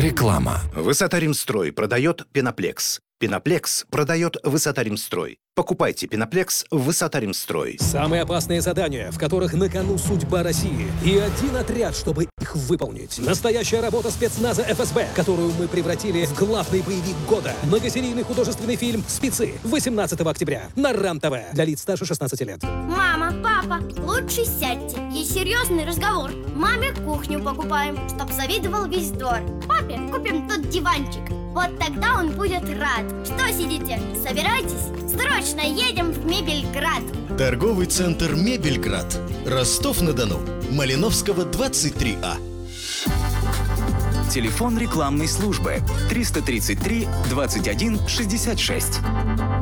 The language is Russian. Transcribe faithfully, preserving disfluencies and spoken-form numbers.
Реклама. Высота-Римстрой продает Пеноплекс. Пеноплекс продает Высота-Римстрой. Покупайте Пеноплекс в Высота-Римстрой. Самые опасные задания, в которых на кону судьба России. И один отряд, чтобы их выполнить. Настоящая работа спецназа эф эс бэ, которую мы превратили в главный боевик года. Многосерийный художественный фильм «Спецы» восемнадцатого октября на РАН-ТВ для лиц старше шестнадцати лет. Мама, папа, лучше сядьте. Есть серьезный разговор. Маме кухню покупаем, чтоб завидовал весь двор. Папе купим тот диванчик. Вот тогда он будет рад. Что сидите? Собирайтесь. Срочно едем в Мебельград. Торговый центр Мебельград. Ростов-на-Дону. Малиновского, двадцать три А. Телефон рекламной службы триста тридцать три двадцать один шестьдесят шесть.